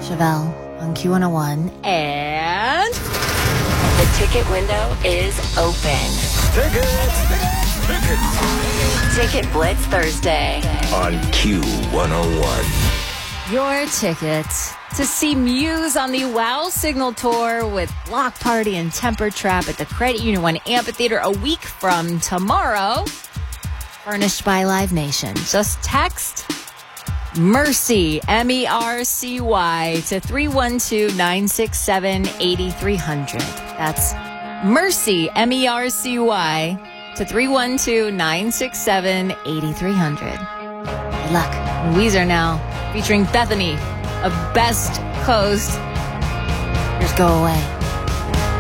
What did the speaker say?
Chevelle on Q101. And the ticket window is open. Ticket Blitz Thursday on Q101. Your ticket to see Muse on the Wow Signal Tour with Block Party and Temper Trap at the Credit Union 1 Amphitheater a week from tomorrow. Furnished by Live Nation. Just text MERCY, MERCY, to 312-967-8300. That's MERCY, MERCY, to 312-967-8300. Good luck. Weezer now, featuring Bethany of Best Coast. Here's Go Away.